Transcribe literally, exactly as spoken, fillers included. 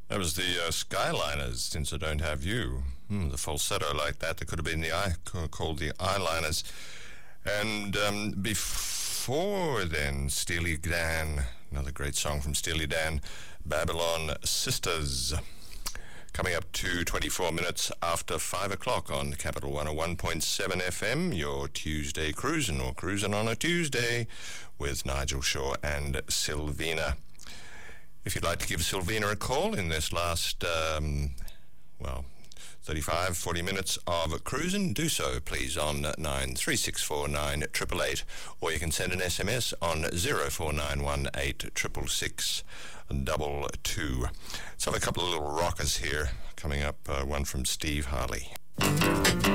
That was the uh, Skyliners, Since I Don't Have You. Hmm, the falsetto like that, that could have been the eye, called the Eyeliners. And um, before then, Steely Dan, another great song from Steely Dan, Babylon Sisters. Coming up to twenty-four minutes after five o'clock on Capital one oh one point seven F M, your Tuesday cruising, or cruising on a Tuesday, with Nigel Shaw and Sylvina. If you'd like to give Sylvina a call in this last, um, well, thirty-five, forty minutes of cruising, do so please on nine three six four nine eight eight eight, or you can send an S M S on zero four nine one eight six six six double two. Let's have a couple of little rockers here coming up, uh, one from Steve Harley.